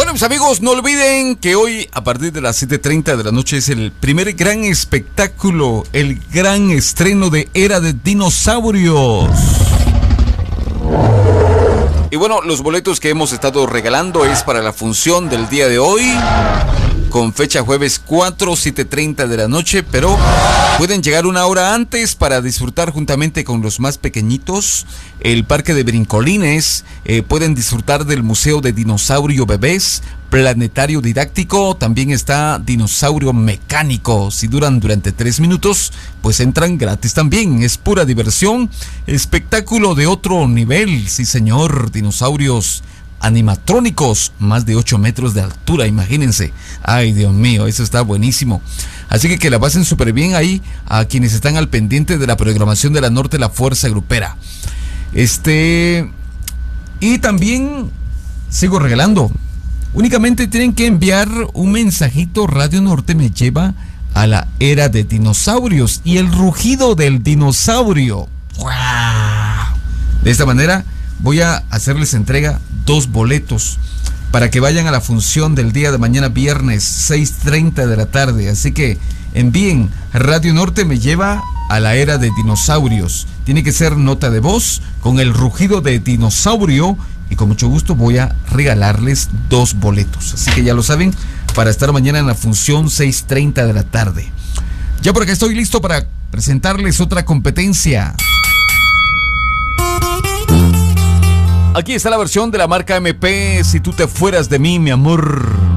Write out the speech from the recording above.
Bueno, mis amigos, no olviden que hoy a partir de las 7:30 de la noche es el primer gran espectáculo, el gran estreno de Era de Dinosaurios. Y bueno, los boletos que hemos estado regalando es para la función del día de hoy, con fecha jueves 4, 7:30 de la noche, pero pueden llegar una hora antes para disfrutar juntamente con los más pequeñitos el parque de brincolines, pueden disfrutar del Museo de Dinosaurio Bebés, planetario didáctico, también está dinosaurio mecánico. Si duran durante 3 minutos, pues entran gratis también, es pura diversión, espectáculo de otro nivel, sí señor, dinosaurios animatrónicos, más de 8 metros de altura, imagínense. Ay, Dios mío, eso está buenísimo. Así que la pasen súper bien ahí a quienes están al pendiente de la programación de la Norte, la Fuerza Grupera. Y también sigo regalando. Únicamente tienen que enviar un mensajito. Radio Norte me lleva a la Era de Dinosaurios y el rugido del dinosaurio. ¡Wow! De esta manera voy a hacerles entrega 2 boletos para que vayan a la función del día de mañana viernes 6:30 de la tarde. Así que envíen. Radio Norte me lleva a la Era de Dinosaurios. Tiene que ser nota de voz con el rugido de dinosaurio y con mucho gusto voy a regalarles 2 boletos. Así que ya lo saben, para estar mañana en la función 6:30 de la tarde. Ya por acá estoy listo para presentarles otra competencia. Aquí está la versión de la marca MP, Si tú te fueras de mí, mi amor.